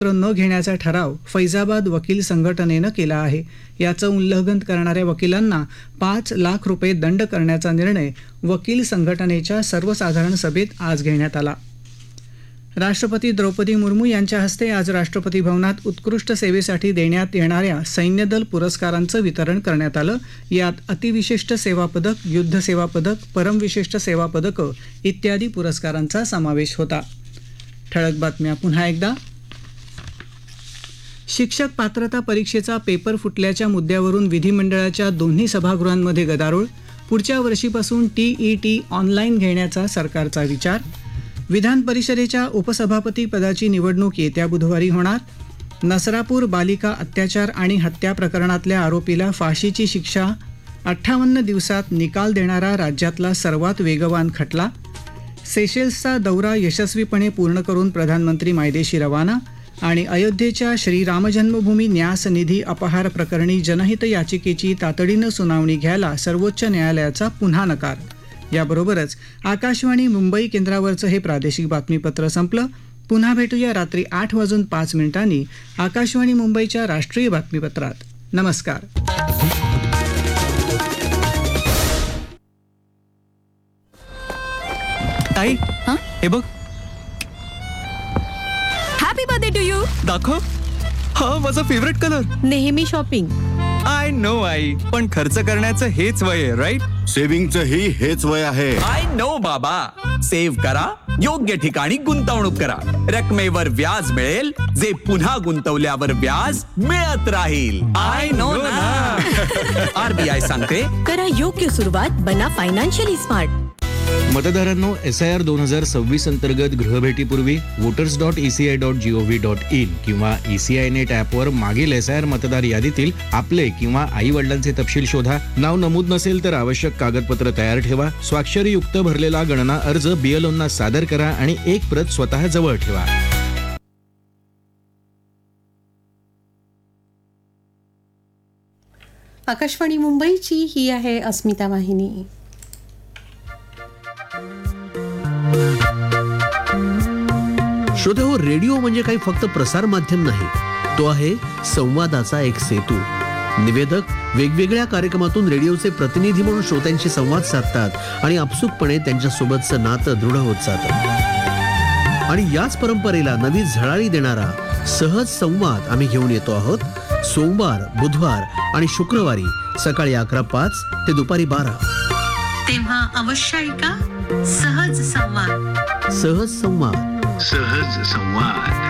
न घेण्याचा ठराव फैजाबाद वकील संघटनेनं केला आहे. याचं उल्लंघन करणाऱ्या वकिलांना 5 लाख रुपये दंड करण्याचा निर्णय वकील संघटनेच्या सर्वसाधारण सभेत आज घेण्यात आला. राष्ट्रपती द्रौपदी मुर्मू यांच्या हस्ते आज राष्ट्रपती भवनात उत्कृष्ट सेवेसाठी देण्यात येणाऱ्या सैन्यदल पुरस्कारांचं वितरण करण्यात आलं. यात अतिविशिष्ट सेवा पदक, युद्ध सेवा पदक, परमविशिष्ट सेवा पदकं इत्यादी पुरस्कारांचा समावेश होता. ठळक बातम्या पुन्हा एकदा. शिक्षक पात्रता परीक्षेचा पेपर फुटल्याच्या मुद्द्यावरून विधिमंडळाच्या दोन्ही सभागृहांमध्ये गदारोळ. पुढच्या वर्षीपासून TET ऑनलाईन घेण्याचा सरकारचा विचार. विधान परिषदेच्या उपसभापती पदाची निवडणूक येत्या बुधवारी होणार. नसरापूर बालिका अत्याचार आणि हत्या प्रकरणातल्या आरोपीला फाशीची शिक्षा 58 दिवसात निकाल देणारा राज्यातला सर्वात वेगवान खटला. सेशेल्सचा दौरा यशस्वीपणे पूर्ण करून प्रधानमंत्री मायदेशी रवाना. आणि अयोध्येच्या श्रीरामजन्मभूमी न्यास निधी अपहार प्रकरणी जनहित याचिकेची तातडीनं सुनावणी घ्यायला सर्वोच्च न्यायालयाचा पुन्हा नकार. याबरोबरच आकाशवाणी मुंबई केंद्रावरचं हे प्रादेशिक बातमीपत्र संपलं. पुन्हा भेटूया रात्री 8:05 आकाशवाणी मुंबईच्या राष्ट्रीय बातमीपत्रात. नमस्कार. ताई, हे बघ. Happy birthday to you. दाखव. हा माझा फेवरेट कलर. नेहमी शॉपिंग. आय नो आई, पण खर्च करण्याचं हेच वय आहे, राईट? सेव्हिंगचं हेच वय आहे. आय नो बाबा. सेव्ह करा, योग्य ठिकाणी गुंतवणूक करा. रकमेवर व्याज मिळेल, जे पुन्हा गुंतवल्यावर व्याज मिळत राहील. आय नो ना. RBI सांगते, करा योग्य सुरुवात, बना फायनान्शियली स्मार्ट. मतदारांनो, SIR 2026 अंतर्गत गृहभेटीपूर्वी voters.eci.gov.in किंवा ECI नेट ॲपवर मागील SIR मतदार यादीतील आपले किंवा आई वडिलांचे तपशील शोधा. नाव नमूद नसेल तर आवश्यक कागदपत्र तयार ठेवा. स्वाक्षरीयुक्त भरलेला गणना अर्ज BLOंना सादर करा आणि एक प्रत स्वतः जवळ ठेवा. आकाशवाणी मुंबईची ही आहे अस्मिता वाहिनी. श्रोते हो, रेडिओ म्हणजे काही फक्त प्रसार माध्यम नाही, तो आहे संवादाचा एक सेतू. निवेदक वेगवेगळ्या कार्यक्रमातून रेडिओचे प्रतिनिधी म्हणून श्रोत्यांशी संवाद साधतात आणि आपसुकपणे त्यांच्यासोबतचं नातं दृढ होत जातं. आणि याच परंपरेला नवी झळाळी देणारा सहज संवाद आम्ही घेऊन येतो आहोत. सोमवार, बुधवार आणि शुक्रवारी सकाळी 11:05 ते दुपारी 12. तेव्हा अवश्य ऐका सहज संवाद. सहज संवाद. सहज संवाद.